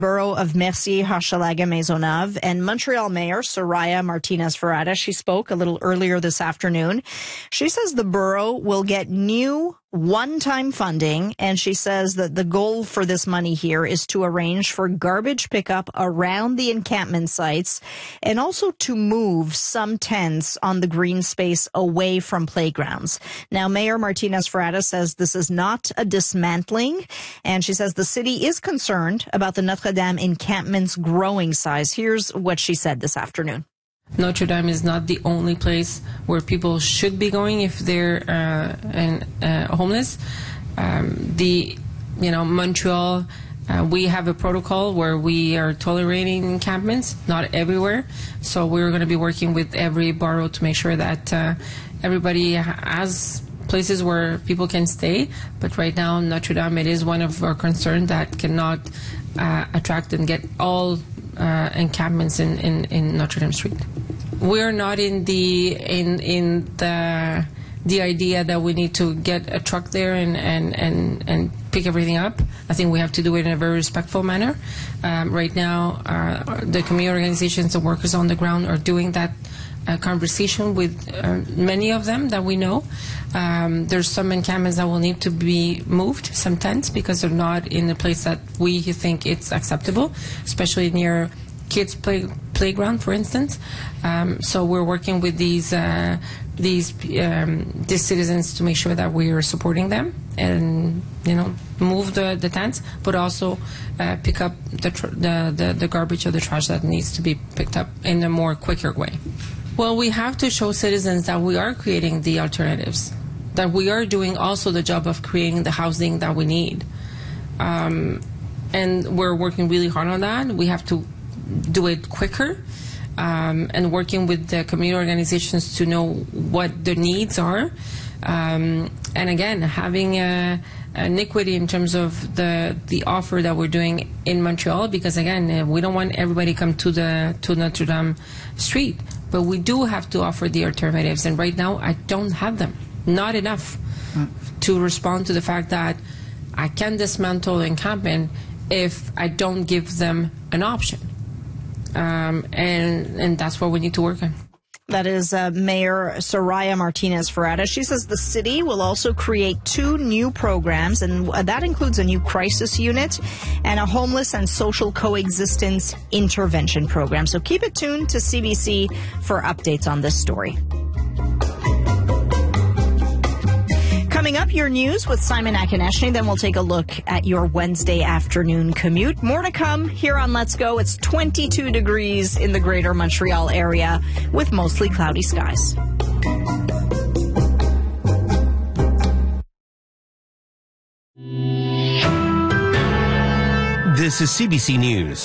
Borough of Mercier, Hochelaga, Maisonneuve, and Montreal Mayor Soraya Martinez-Ferrada. She spoke a little earlier this afternoon. She says the borough will get new one-time funding, and she says that the goal for this money here is to arrange for garbage pickup around the encampment sites and also to move some tents on the green space away from playgrounds. Now, Mayor Martinez-Ferrada says this is not a dismantling, and she says the city is concerned about the Notre-Dame encampment's growing size. Here's what she said this afternoon. Notre Dame is not the only place where people should be going if they're homeless. Montreal, we have a protocol where we are tolerating encampments, not everywhere. So we're going to be working with every borough to make sure that everybody has places where people can stay. But right now, Notre Dame, it is one of our concerns that cannot attract and get all encampments in Notre Dame Street. We're not in the idea that we need to get a truck there and pick everything up. I think we have to do it in a very respectful manner. Right now, the community organizations and workers on the ground are doing that conversation with many of them that we know. There's some encampments that will need to be moved, some tents, because they're not in a place that we think it's acceptable, especially near kids' playground, for instance. So we're working with these citizens to make sure that we are supporting them and move the tents, but also pick up the garbage or the trash that needs to be picked up in a more quicker way. Well, we have to show citizens that we are creating the alternatives, that we are doing also the job of creating the housing that we need. And we're working really hard on that. We have to do it quicker and working with the community organizations to know what their needs are. And again, having an equity in terms of the offer that we're doing in Montreal, because again, we don't want everybody to come to Notre Dame Street, but we do have to offer the alternatives. And right now, I don't have them. Not enough to respond to the fact that I can dismantle the encampment if I don't give them an option. And that's what we need to work on. That is Mayor Soraya Martinez-Ferrada. She says the city will also create 2 new programs, and that includes a new crisis unit and a homeless and social coexistence intervention program. So keep it tuned to CBC for updates on this story. Coming up, your news with Simon Akineshny. Then we'll take a look at your Wednesday afternoon commute. More to come here on Let's Go. It's 22 degrees in the greater Montreal area with mostly cloudy skies. This is CBC News.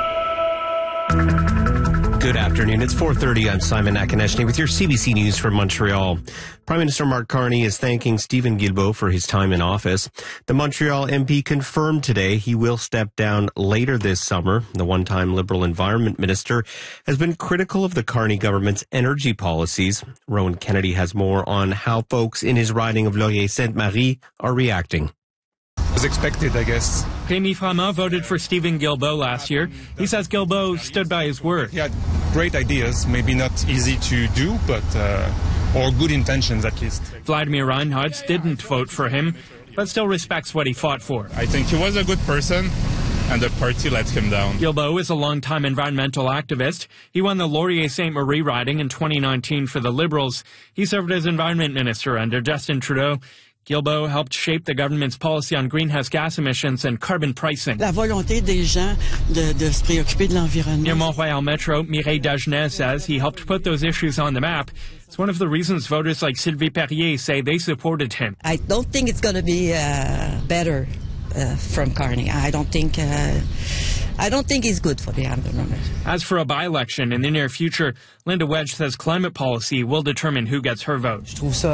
Good afternoon. It's 4:30. I'm Simon Akineshny with your CBC News from Montreal. Prime Minister Mark Carney is thanking Stephen Guilbeault for his time in office. The Montreal MP confirmed today he will step down later this summer. The one-time Liberal Environment Minister has been critical of the Carney government's energy policies. Rowan Kennedy has more on how folks in his riding of Laurier-Sainte-Marie are reacting. It was expected, I guess. Rémi Framand voted for Stephen Guilbeault last year. He says Guilbeault stood by his word. He had great ideas, maybe not easy to do, but or good intentions at least. Vladimir Reinhardt didn't vote for him, but still respects what he fought for. I think he was a good person, and the party let him down. Guilbeault is a longtime environmental activist. He won the Laurier-Sainte-Marie riding in 2019 for the Liberals. He served as environment minister under Justin Trudeau. Guilbeault helped shape the government's policy on greenhouse gas emissions and carbon pricing. La volonté des gens de se préoccuper de l'environnement. Near Mont-Royal Metro, Mireille Dagenet says he helped put those issues on the map. It's one of the reasons voters like Sylvie Perrier say they supported him. I don't think it's going to be better from Carney. I don't think he's good for the environment. As for a by-election in the near future, Linda Wedge says climate policy will determine who gets her vote.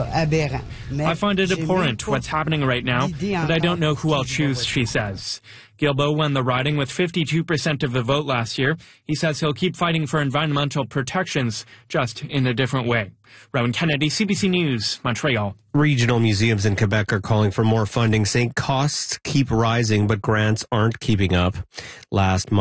I find it abhorrent what's happening right now, but I don't know who I'll choose, she says. Guilbeault won the riding with 52% of the vote last year. He says he'll keep fighting for environmental protections, just in a different way. Rowan Kennedy, CBC News, Montreal. Regional museums in Quebec are calling for more funding, saying costs keep rising, but grants aren't keeping up. Last month,